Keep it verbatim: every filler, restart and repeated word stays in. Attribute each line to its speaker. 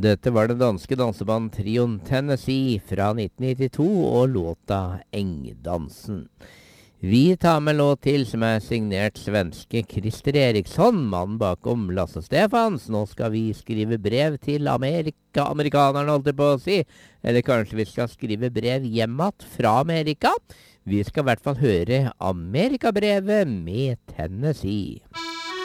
Speaker 1: Dette var den danske danseband-trioen Tennessee fra nitten nittito og låta Engdansen. Vi tar med en låt til som er signert svenske Christer Eriksson, mannen bakom Lasse Stefans. Nå skal vi skrive brev til Amerika, amerikanerne holdt jeg på å si. Eller kanskje vi skal skrive brev hjemmet fra Amerika. Vi skal i hvert fall høre Amerikabrevet med Tennessee.